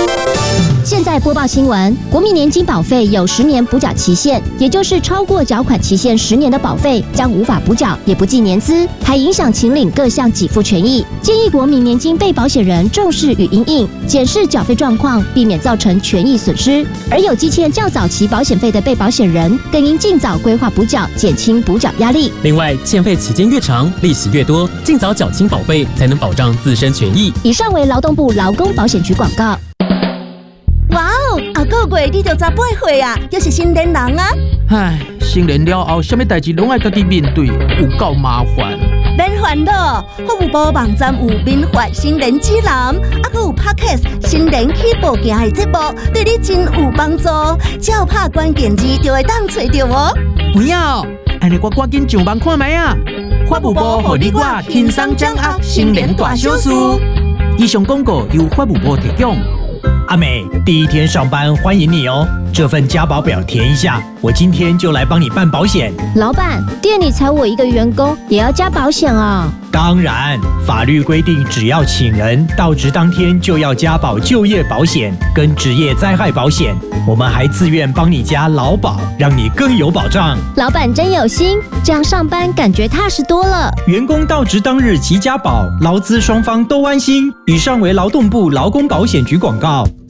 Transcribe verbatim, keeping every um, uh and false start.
现在播报新闻，国民年金保费有十年补缴期限，也就是超过缴款期限十年的保费将无法补缴，也不计年资，还影响请领各项给付权益。建议国民年金被保险人重视与因应，检视缴费状况，避免造成权益损失。而有积欠较早期保险费的被保险人，更应尽早规划补缴，减轻补缴压力。 另外，欠费期间越长，利息越多，尽早缴清保费，才能保障自身权益。 以上为劳动部劳工保险局广告。 哇哦，啊个月你就十八岁啊，又是成年人啊！ 唉，成年了后，什么代志拢爱家己面对，有够麻烦。 免烦恼，服务部网站有民法成年指南，啊个有 Podcast 成年起步行的节目，对你真有帮助。只要拍关键字就会当找到哦。 不要，安尼我赶紧上网看卖啊！法务部互你我轻松掌握成年大小事。以上广告由法务部提供。 阿美，第一天上班，欢迎你哦。这份加保表填一下，我今天就来帮你办保险。 老板，店里才我一个员工，也要加保险啊？ 当然，法律规定，只要请人到职当天就要加保就业保险跟职业灾害保险。我们还自愿帮你加劳保，让你更有保障。 老板真有心，这样上班感觉踏实多了。 员工到职当日即加保，劳资双方都安心。以上为劳动部劳工保险局广告。